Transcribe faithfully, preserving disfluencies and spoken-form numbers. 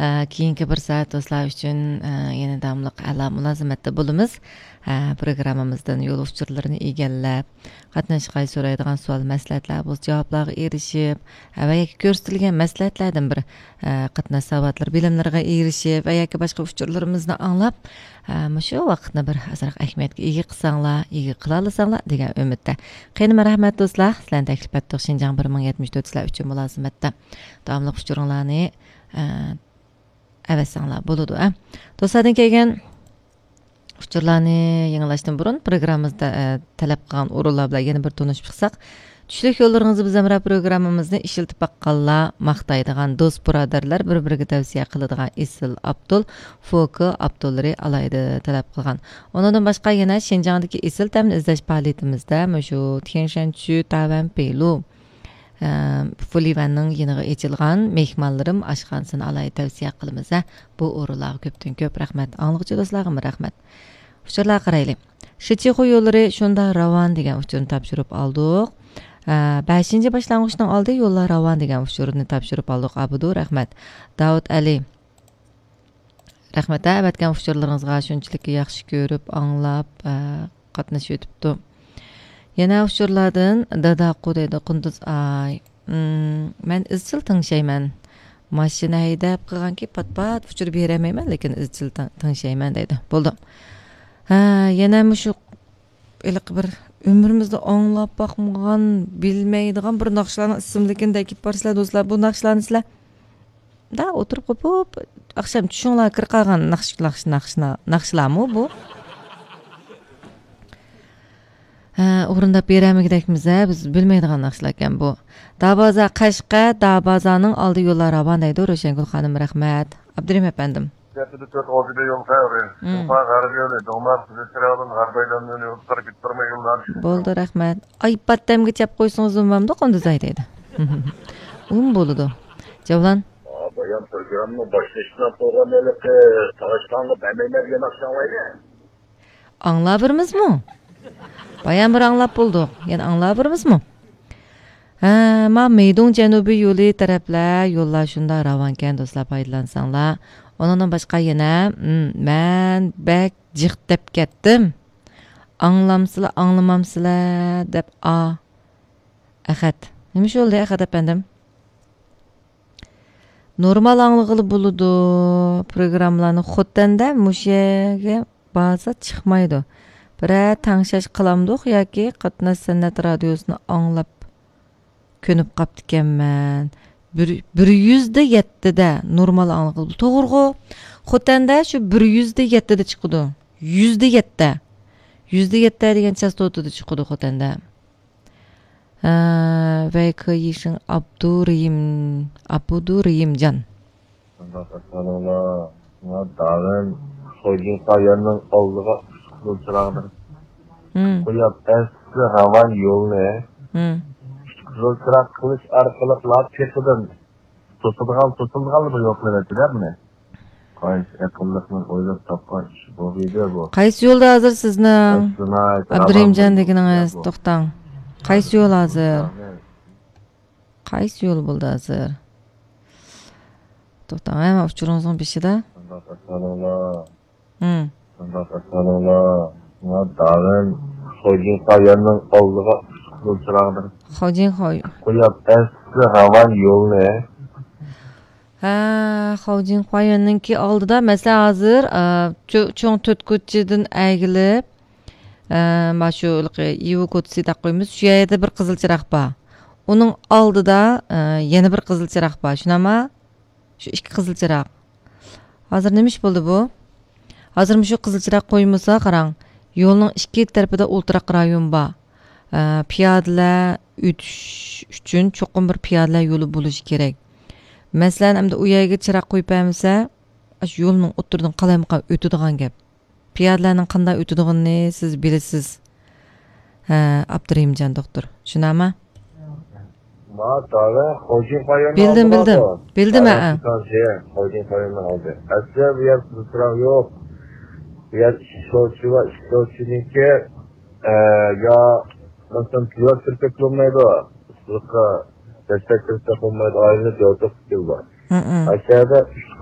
keyingi bir soat do'stlar uchun yana damliq ala mulozimatda bo'lamiz. Programmamizdan yo'l uchurlarini egallab, qatnashishga so'raydigan savol maslahatlar bo'z javoblarga erishib, va yoki ko'rsatilgan maslahatlardan bir qatnash savatlar bilimlarga erishib, va yoki boshqa uchurlarimizni anglab, shu vaqtni bir azroq ahamiyatga ega qilsanglar, ega qila olsanglar degan umidda. Qanday rahmat do'stlar, sizlarni taklif etdik Shinjang bir ming yetmish to'rt sizlar uchun mulozimatda davomli uchuringlarni avasanglar bo'ladi. Do'stlardan kelgan uchurlarni yanglashdan burun programmamizda talab qilgan o'rinlar bilan yana bir tanishib chiqsak, tushlik yo'llaringizni biz amra programmamizni ishiltib baqqanlar, maqtaydigan do'st birodarlar bir-biriga tavsiya qiladigan Isil Abdul, Foki Abdullari alayda talab qilgan. Ondan boshqa yana Shinjongdagi Isil ta'min izlash faoliyatimizda shu Tianshanchu Tavan Pelu Fulivanning yeniga echilgan mehmonlarim ashxonasini alayda tavsiya qilamiz. Bu o'rinlarga ko'pdan ko'p rahmat. Anglovchi do'stlarga rahmat. Uchurlar qaraylik. Shichixo yo'llari shunda ravon degan uchurni topshirib oldik. beshinchi boshlang'ichning oldi yo'llar ravon degan uchurni topshirib oldik. Abudu rahmat. Davud Ali. Rahmat abatgan uchurlaringizga shunchalik yaxshi ko'rib, anglab, qatnashib o'tibdi. Yana uchurlardan Dadaqu deydi Qunduz ay. Men izchil tingshayman. Mashina haydab qilganki pat-pat uchur beramayman, lekin izchil tingshayman deydi. Bo'ldi. Ha, yana shu iliq bir umrimizda anglab boqmagan, bilmaydigan bir naqshlarning ismligini aytib borsizlar do'stlar. Bu naqshlarni sizlar da o'tirib qo'yib, akşam tushinglar kir qolgan naqsh naqsh naqshna naqshlarmi bu? Ha, o'rindab beramigidakmiz, biz bilmaydigan naqshlar ekan bu. Dabaza Qashqa, Dabazaning oldi yo'llar ravon deydi Ro'shangul xonim, rahmat. Abdurim efendim. Dört oldu yol hayırı. Ama garip yolu. Domar süreçlerden garbaylanın yolu tarif ettirme yollar. Bo'ldi, rahmat. Ay pattamga chap qo'ysangiz umamda qonduz aytadi. Um bo'ladi. Javlan. Bayan programının başlaşına programıyla savaştanlı bemelerge nakşanlaydı. Anglabirmizmi? Bayan bir anglab bo'ldik. Yana anglabirmizmi? Ha, ma Meydon janubiy yo'li taraflar yo'llar shunda ravonkan do'stlar foydalansanglar. Ondan başqa yana men bak jiq deb ketdim. Anglamsizlar, anglamamsizlar deb a. Ahad. Nima bo'ldi Ahad efendim? Normal anglag'ili bo'ladi. Programmalarni xotanda mushaga baza chiqmaydi. Bira tangshash qilamdiq yoki qatnash san'at radiosini anglab ko'nib qaptikanman. bir yuzda yettida normal anglag'ili. To'g'ri. Xotanda shu bir yuzda yettida chiqadi. yuzda yetti. yuzda yetti degan chastotada chiqadi xotanda. Ha, va kayishin Abdurim, Abdurrimjon. Sallallahu Dağın soygun sayanın oldığı kızılçırağıdır. Koyap eski ravan yolunu kızılçırak kılıç arkalıklar çekildim. Tutulgan tutulgan mı yok neler mi? Qaysi yakınlıkның ойлап тапқан iş bu video bu. Qaysi yo'lda hozir sizni? Abdurimjon deganingiz to'xtang. Qaysi yo'l hozir? Qaysi yo'l bo'ldi hozir? To'xtang, ham uchuringizning beshida. Hmm. Dağın soygun sayanın oldığı kızılçırağıdır. Xo'jin xo'y. Koyap eski ravan yolunu Ha, Xo'jin qo'yinninki oldida masalan hozir cho'ng to'rtko'chadan aygilib, mana shu Ivo ko'chasi deb qo'yamiz. Shu yerda bir qizil chiroq bor. Uning oldida yana bir qizil chiroq bor. Shunami? Shu ikki qizil chiroq. Hozir nima ish bo'ldi bu? Hozir shu qizil chiroq qo'ymasa, qarang, yo'lning ikki tarafida o'ltiraq rayon bor. Piyodalar o'tish uchun cho'qim bir piyodalar yo'li bo'lishi kerak. Masalan, hamda u yerga chiroq qo'ypamsa, shu yo'lning o'tirdan qalaymoq o'tadigan gap. Piyodalarning qanday o'tadiganini siz bilasiz. Ha, Abdurimjon doktor. Shunami? Ma tava Xo'jin qo'yini. Bildim, bildim. Bildim ha. Xo'jin qo'yini oldi. Asli bu yer chiroq yo'q. Bu yer ishlovchi va ishlovchiniki ya masalan piyoda sirkak bo'lmaydi. Ustiga destek sirkak bo'lmaydi. Oilni jo'tib keldi. Aşağıda